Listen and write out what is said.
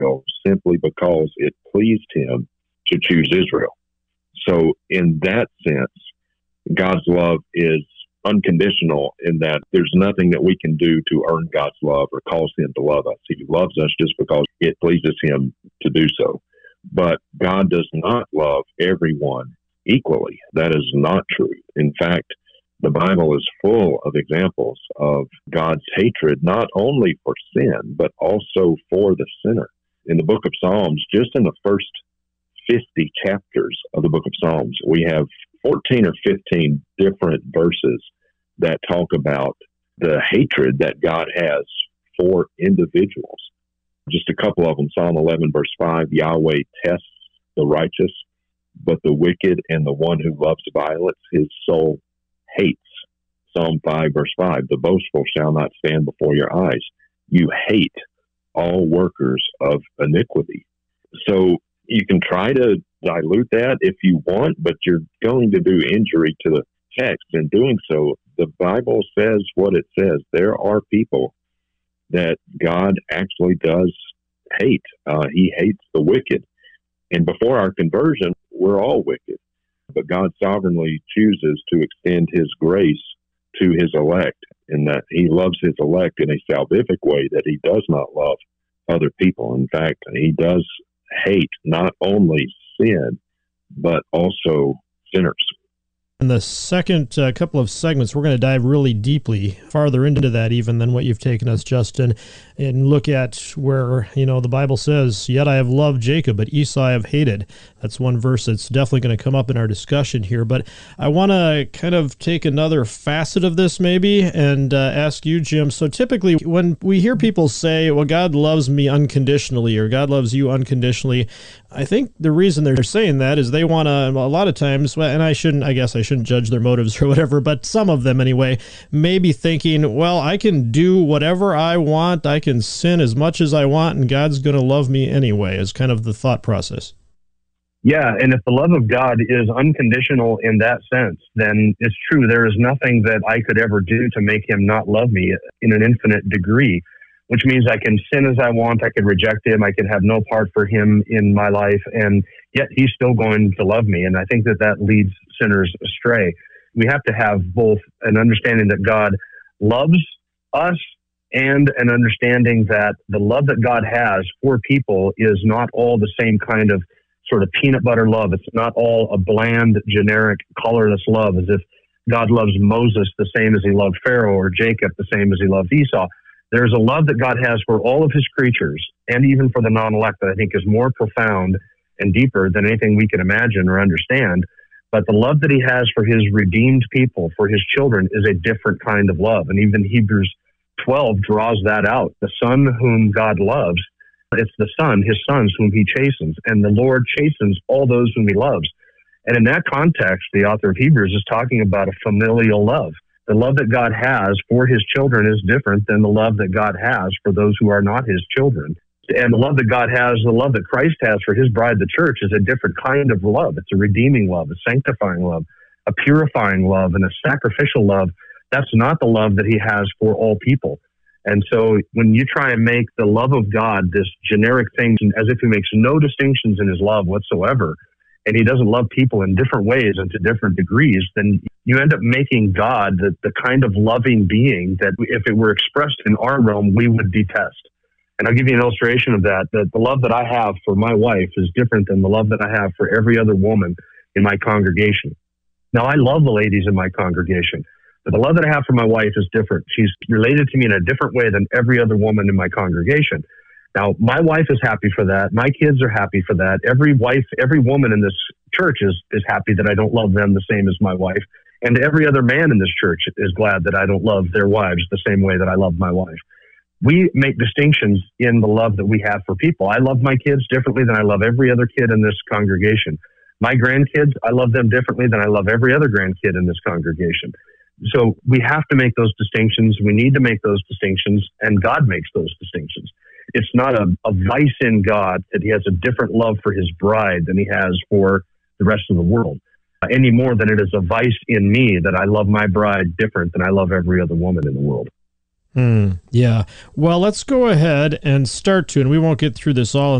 Israel simply because it pleased him to choose Israel. So in that sense, God's love is unconditional in that there's nothing that we can do to earn God's love or cause him to love us. He loves us just because it pleases him to do so. But God does not love everyone equally. That is not true. In fact, the Bible is full of examples of God's hatred, not only for sin, but also for the sinner. In the book of Psalms, just in the first 50 chapters of the book of Psalms, we have 14 or 15 different verses that talk about the hatred that God has for individuals. Just a couple of them. Psalm 11, verse 5, Yahweh tests the righteous, but the wicked and the one who loves violence, his soul hates. Psalm 5, verse 5, the boastful shall not stand before your eyes. You hate all workers of iniquity. So you can try to dilute that if you want, but you're going to do injury to the text. In doing so, the Bible says what it says. There are people that God actually does hate. He hates the wicked. And before our conversion, we're all wicked. But God sovereignly chooses to extend his grace to his elect, in that he loves his elect in a salvific way that he does not love other people. In fact, he does hate not only sin, but also sinners. In the second couple of segments, we're going to dive really deeply, farther into that even than what you've taken us, Justin, and look at where, the Bible says, yet I have loved Jacob, but Esau I have hated. That's one verse that's definitely going to come up in our discussion here. But I want to kind of take another facet of this maybe and ask you, Jim. So typically when we hear people say, well, God loves me unconditionally or God loves you unconditionally, I think the reason they're saying that is they want to, a lot of times, and I guess I shouldn't judge their motives or whatever, but some of them anyway, may be thinking, well, I can do whatever I want, I can sin as much as I want, and God's going to love me anyway, is kind of the thought process. Yeah, and if the love of God is unconditional in that sense, then it's true. There is nothing that I could ever do to make him not love me in an infinite degree, which means I can sin as I want, I could reject him, I could have no part for him in my life, and yet he's still going to love me. And I think that leads sinners astray. We have to have both an understanding that God loves us and an understanding that the love that God has for people is not all the same kind of sort of peanut butter love. It's not all a bland, generic, colorless love, as if God loves Moses the same as he loved Pharaoh, or Jacob the same as he loved Esau. There's a love that God has for all of his creatures, and even for the non-elect, that I think is more profound and deeper than anything we can imagine or understand. But the love that he has for his redeemed people, for his children, is a different kind of love. And even Hebrews 12 draws that out. The son whom God loves, it's the son, his sons, whom he chastens. And the Lord chastens all those whom he loves. And in that context, the author of Hebrews is talking about a familial love. The love that God has for his children is different than the love that God has for those who are not his children. And the love that God has, the love that Christ has for his bride, the church, is a different kind of love. It's a redeeming love, a sanctifying love, a purifying love, and a sacrificial love. That's not the love that he has for all people. And so when you try and make the love of God this generic thing, as if he makes no distinctions in his love whatsoever, and he doesn't love people in different ways and to different degrees, then you end up making God the kind of loving being that if it were expressed in our realm, we would detest. And I'll give you an illustration of that the love that I have for my wife is different than the love that I have for every other woman in my congregation. Now, I love the ladies in my congregation, but the love that I have for my wife is different. She's related to me in a different way than every other woman in my congregation. Now, my wife is happy for that. My kids are happy for that. Every woman in this church is happy that I don't love them the same as my wife. And every other man in this church is glad that I don't love their wives the same way that I love my wife. We make distinctions in the love that we have for people. I love my kids differently than I love every other kid in this congregation. My grandkids, I love them differently than I love every other grandkid in this congregation. So we have to make those distinctions. We need to make those distinctions, and God makes those distinctions. It's not a vice in God that he has a different love for his bride than he has for the rest of the world, any more than it is a vice in me that I love my bride different than I love every other woman in the world. Yeah. Well, let's go ahead and start to, and we won't get through this all